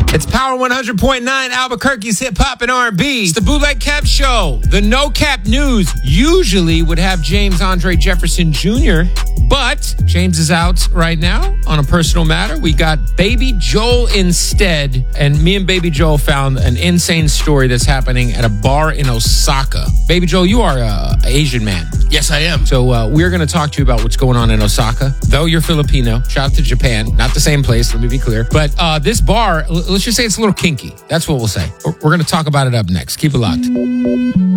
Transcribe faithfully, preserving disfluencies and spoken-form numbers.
It's Power one hundred point nine, Albuquerque's hip hop and R and B. It's the Bootleg Cap Show. The No Cap News usually would have James Andre Jefferson Junior, but James is out right now on a personal matter. We got Baby Joel instead, and me and Baby Joel found an insane story that's happening at a bar in Osaka. Baby Joel, you are an Asian man. Yes, I am. So uh, we're going to talk to you about what's going on in Osaka. Though you're Filipino, shout out to Japan. Not the same place, let me be clear. But uh, this bar, l- let's just say it's a little kinky. That's what we'll say. We're, we're going to talk about it up next. Keep it locked.